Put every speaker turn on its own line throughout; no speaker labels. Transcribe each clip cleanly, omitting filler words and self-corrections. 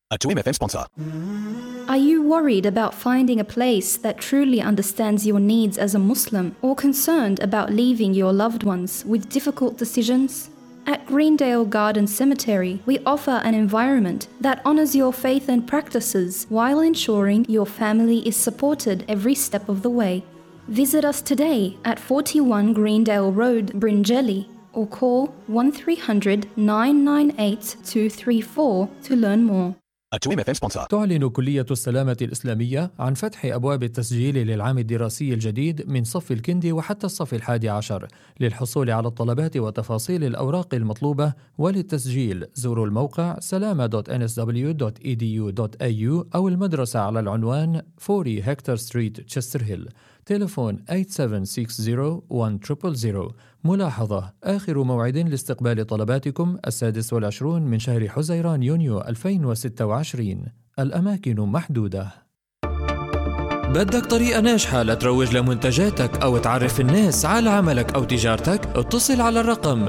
A 2MFM sponsor.
Are you worried about finding a place that truly understands your needs as a Muslim, or concerned about leaving your loved ones with difficult decisions? At Greendale Garden Cemetery, we offer an environment that honors your faith and practices while ensuring your family is supported every step of the way. Visit us today at 41 Greendale Road, Bringelly, or call 1300 998 234 to learn more.
A 2MFM sponsor.
تعلن كلية السلامة الإسلامية عن فتح أبواب التسجيل للعام الدراسي الجديد من صف الكندي وحتى الصف 11. للحصول على الطلبات وتفاصيل الأوراق المطلوبة وللتسجيل زوروا الموقع salama.nsw.edu.au أو المدرسة على العنوان 40 هكتور ستريت تشستر هيل. تليفون 8760-1000. ملاحظة: آخر موعد لاستقبال طلباتكم 26 من شهر حزيران يونيو 2026. الأماكن محدودة. بدك طريقة ناجحة لتروج لمنتجاتك أو تعرف الناس على عملك أو تجارتك؟ اتصل على الرقم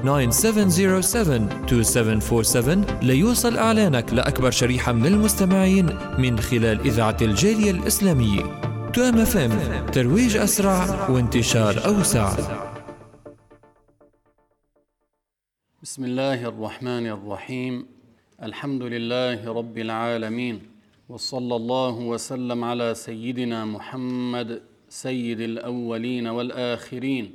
9707-2747 ليوصل إعلانك لأكبر شريحة من المستمعين من خلال إذاعة الجالية الإسلامية. 2MFM، ترويج أسرع وانتشار أوسع.
بسم الله الرحمن الرحيم. الحمد لله رب العالمين، وصلى الله وسلم على سيدنا محمد سيد الأولين والآخرين،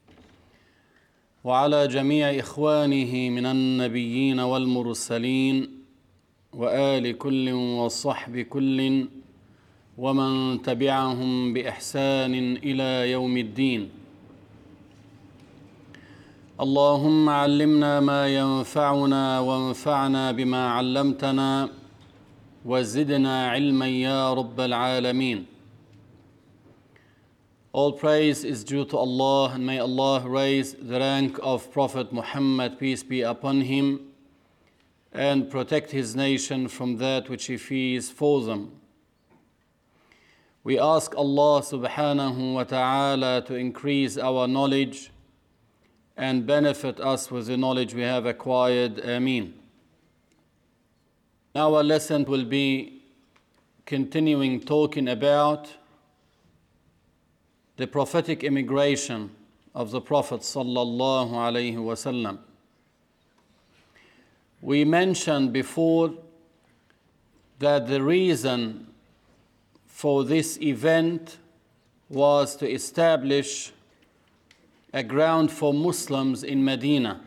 وعلى جميع إخوانه من النبيين والمرسلين، وآل كل وصحب كل، ومن تبعهم بإحسان إلى يوم الدين. اللهم علمنا ما ينفعنا وانفعنا بما علمتنا وزدنا علما يا رب العالمين. All praise is due to Allah, and may Allah raise the rank of Prophet Muhammad, peace be upon him, and protect his nation from that which he fears for them. We ask Allah subhanahu wa ta'ala to increase our knowledge and benefit us with the knowledge we have acquired. Ameen. Our lesson will be continuing talking about the prophetic immigration of the Prophet sallallahu alaihi wasallam. We mentioned before that the reason for this event was to establish a ground for Muslims in Medina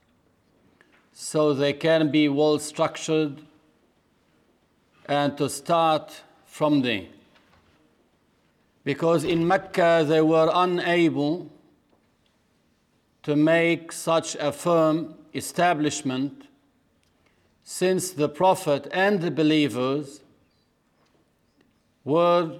so they can be well structured and to start from there. Because in Mecca they were unable to make such a firm establishment, since the Prophet and the believers were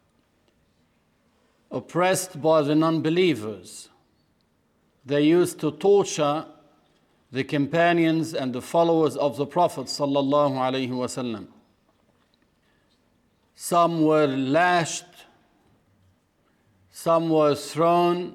oppressed by the non-believers. They used to torture the companions and the followers of the Prophet sallallahu alaihi wasallam. Some were lashed, some were thrown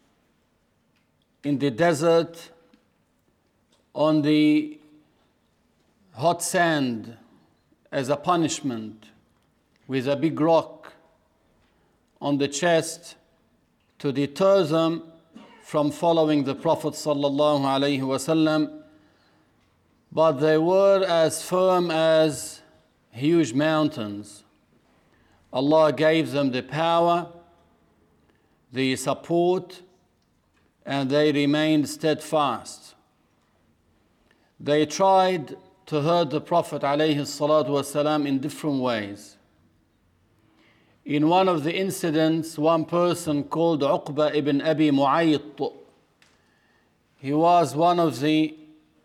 in the desert on the hot sand as a punishment, with a big rock on the chest to deter them from following the Prophet sallallahu alaihi wasallam. But they were as firm as huge mountains. Allah gave them the power, the support, and they remained steadfast. They tried to hurt the Prophet alayhi salatu wasalam in different ways. In one of the incidents, one person called Uqba ibn Abi Mu'ayt, he was one of the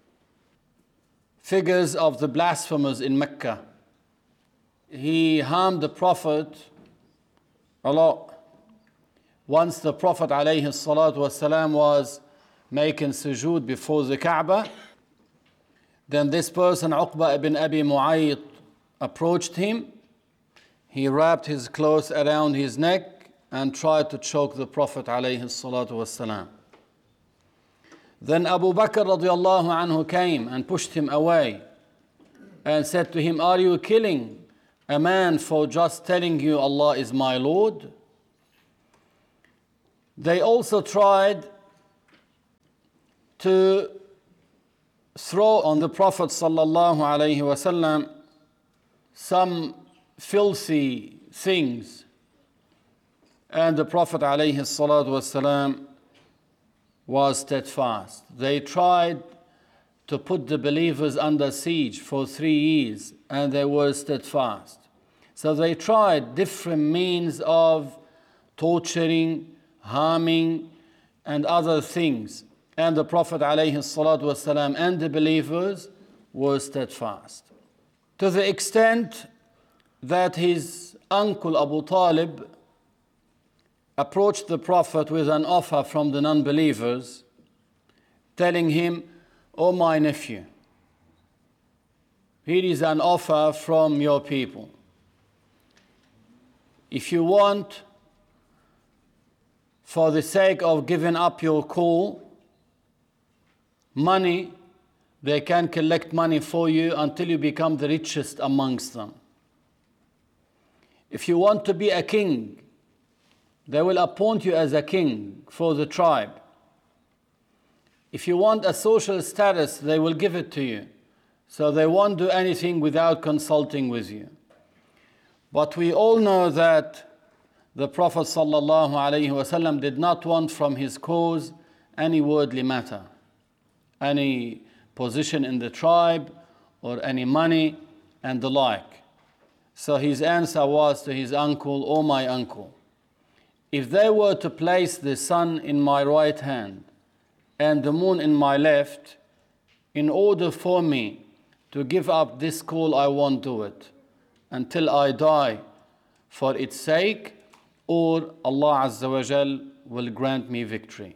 figures of the blasphemers in Mecca. He harmed the Prophet a lot. Once the Prophet alayhi salatu wasalam was making sujood before the Kaaba, then this person, Uqba ibn Abi Mu'ayt, approached him. He wrapped his clothes around his neck and tried to choke the Prophet alayhi salatu wasalam. Then Abu Bakr radiallahu anhu came and pushed him away. and said to him, "Are you killing a man for just telling you Allah is my Lord?" They also tried to throw on the Prophet sallallahu alaihi wasallam some filthy things, and the Prophet alaihi salatu wasallam was steadfast. They tried to put the believers under siege for 3 years, and they were steadfast. So they tried different means of torturing, harming, and other things. And the Prophet ﷺ and the believers were steadfast. To the extent that his uncle Abu Talib approached the Prophet with an offer from the non-believers, telling him, "Oh my nephew, here is an offer from your people. If you want, for the sake of giving up your call, money, they can collect money for you until you become the richest amongst them. If you want to be a king, they will appoint you as a king for the tribe. If you want a social status, they will give it to you. So they won't do anything without consulting with you." But we all know that the Prophet ﷺ did not want from his cause any worldly matter, any position in the tribe, or any money, and the like. So his answer was to his uncle, "Oh my uncle, if they were to place the sun in my right hand and the moon in my left, in order for me to give up this call, I won't do it until I die for its sake, or Allah Azza wa Jal will grant me victory."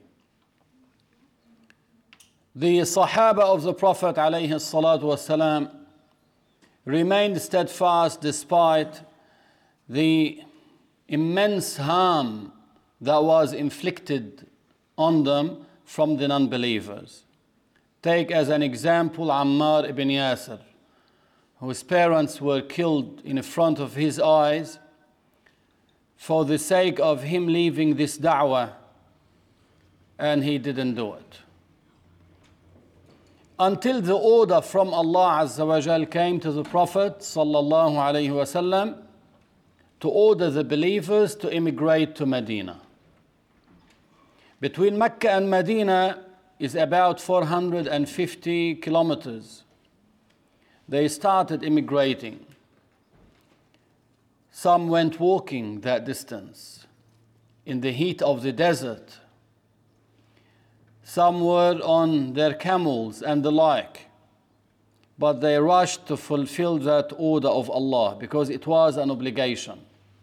The Sahaba of the Prophet ﷺ remained steadfast despite the immense harm that was inflicted on them from the non-believers. Take as an example Ammar ibn Yasir, whose parents were killed in front of his eyes for the sake of him leaving this da'wah, and he didn't do it. Until the order from Allah Azza wa Jal came to the Prophet sallallahu alaihi wasallam to order the believers to immigrate to Medina. Between Mecca and Medina is about 450 kilometers. They started immigrating. Some went walking that distance in the heat of the desert. Some were on their camels and the like. But they rushed to fulfill that order of Allah because it was an obligation.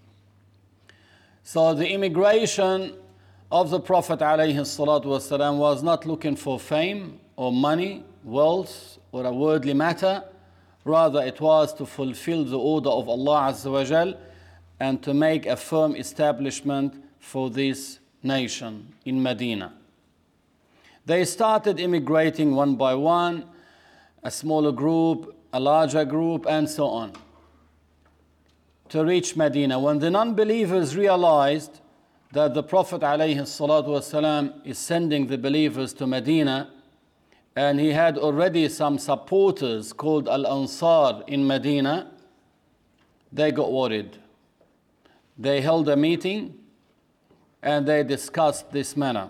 So the immigration of the Prophet ﷺ was not looking for fame or money, wealth, or a worldly matter. Rather, it was to fulfill the order of Allah Azza wa Jal and to make a firm establishment for this nation in Medina. They started immigrating one by one, a smaller group, a larger group, and so on, to reach Medina. When the non-believers realized that the Prophet ﷺ is sending the believers to Medina, and he had already some supporters called Al-Ansar in Medina, they got worried. They held a meeting and they discussed this matter.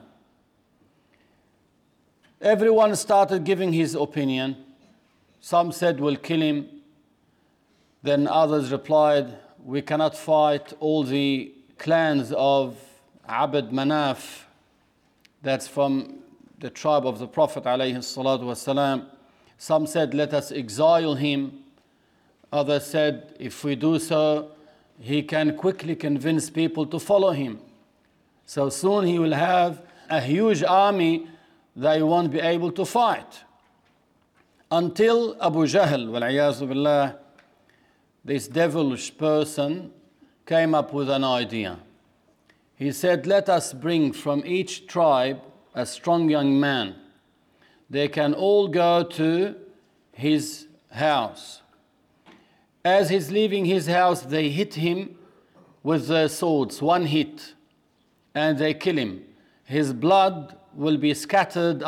Everyone started giving his opinion. Some said, "We'll kill him." Then others replied, "We cannot fight all the clans of Abd Manaf," that's from the tribe of the Prophet ﷺ. Some said, "Let us exile him." Others said, "If we do so, he can quickly convince people to follow him. So soon he will have a huge army that he won't be able to fight." Until Abu Jahl, wal-'iyāzu billah, this devilish person, came up with an idea. He said, "Let us bring from each tribe a strong young man. They can all go to his house As he's leaving his house, they hit him with their swords, one hit, and they kill him. His blood will be scattered